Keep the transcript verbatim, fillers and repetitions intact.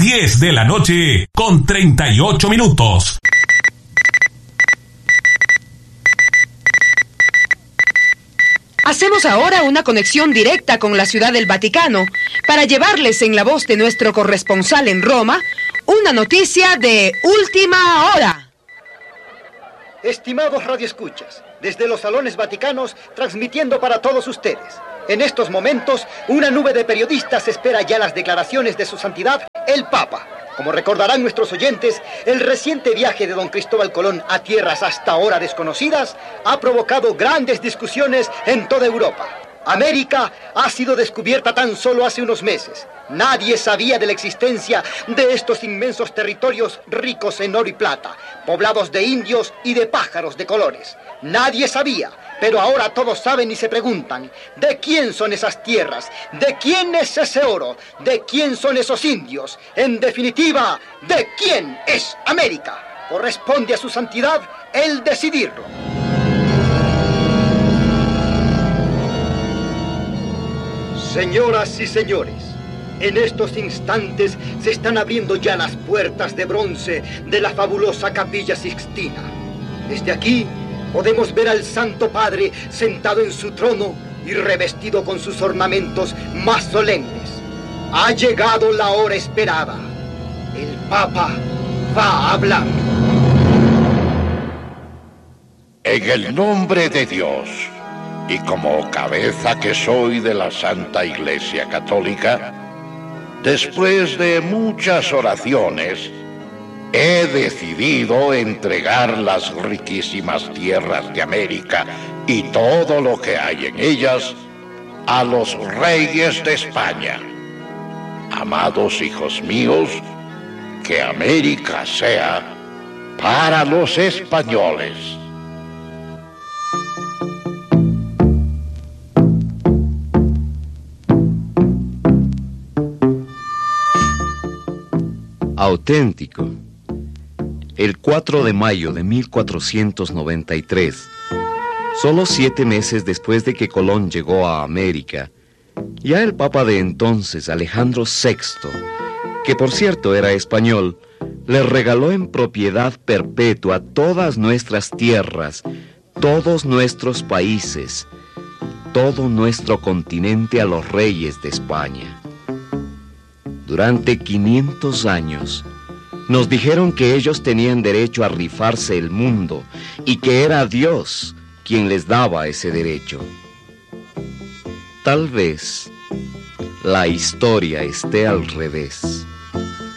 diez de la noche con treinta y ocho minutos. Hacemos ahora una conexión directa con la Ciudad del Vaticano para llevarles en la voz de nuestro corresponsal en Roma una noticia de última hora. Estimados radioescuchas, desde los salones vaticanos transmitiendo para todos ustedes. En estos momentos, una nube de periodistas espera ya las declaraciones de su santidad, el Papa. Como recordarán nuestros oyentes, el reciente viaje de don Cristóbal Colón a tierras hasta ahora desconocidas ha provocado grandes discusiones en toda Europa. América ha sido descubierta tan solo hace unos meses. Nadie sabía de la existencia de estos inmensos territorios ricos en oro y plata, poblados de indios y de pájaros de colores. Nadie sabía, pero ahora todos saben y se preguntan, ¿de quién son esas tierras? ¿De quién es ese oro? ¿De quién son esos indios? En definitiva, ¿de quién es América? Corresponde a su santidad el decidirlo. Señoras y señores, en estos instantes se están abriendo ya las puertas de bronce de la fabulosa Capilla Sixtina. Desde aquí podemos ver al Santo Padre sentado en su trono y revestido con sus ornamentos más solemnes. Ha llegado la hora esperada. El Papa va a hablar. En el nombre de Dios, y como cabeza que soy de la Santa Iglesia Católica, después de muchas oraciones, he decidido entregar las riquísimas tierras de América y todo lo que hay en ellas a los reyes de España. Amados hijos míos, que América sea para los españoles. Auténtico. El cuatro de mayo de mil cuatrocientos noventa y tres, solo siete meses después de que Colón llegó a América, ya el Papa de entonces, Alejandro sexto, que por cierto era español, le regaló en propiedad perpetua todas nuestras tierras, todos nuestros países, todo nuestro continente a los reyes de España. Durante quinientos años, nos dijeron que ellos tenían derecho a rifarse el mundo y que era Dios quien les daba ese derecho. Tal vez la historia esté al revés.